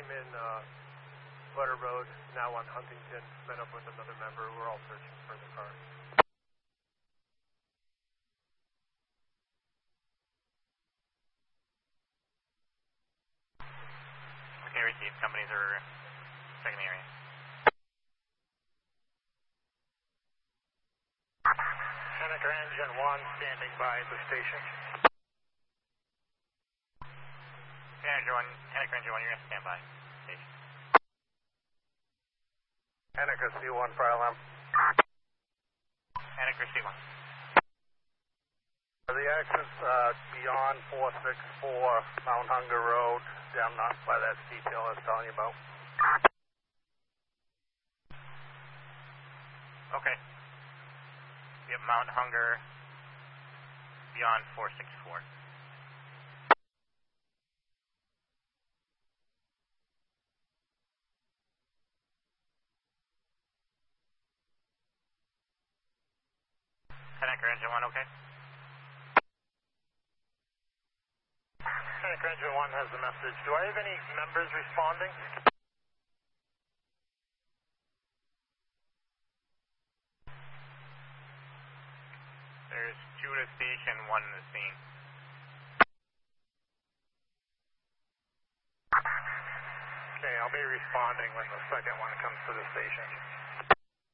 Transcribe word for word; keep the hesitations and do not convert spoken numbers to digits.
I'm in uh, Butter Road, now on Huntington. Met up with another member. We're all searching for the car. Okay, received. Companies are checking the area. Henniker Engine one standing by the station. Henniker one, Henniker Engine one, you're going to stand by. Station. Henniker C one, fire alarm. Henniker C one. The access uh, beyond four six four Mount Hunger Road, down not by that detail I was telling you about. Okay. Yep, Mount Hunger beyond four six four. Henniker Engine one, okay? Henniker Engine one has the message. Do I have any members responding? There's two at the station, one in the scene. Okay, I'll be responding when the second one comes to the station.